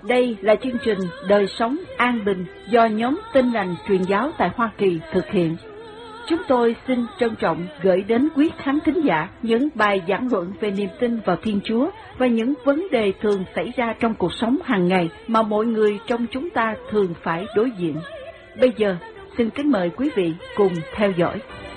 Đây là chương trình Đời sống an bình do nhóm Tin lành truyền giáo tại Hoa Kỳ thực hiện. Chúng tôi xin trân trọng gửi đến quý khán thính giả những bài giảng luận về niềm tin vào Thiên Chúa và những vấn đề thường xảy ra trong cuộc sống hàng ngày mà mọi người trong chúng ta thường phải đối diện. Bây giờ, xin kính mời quý vị cùng theo dõi.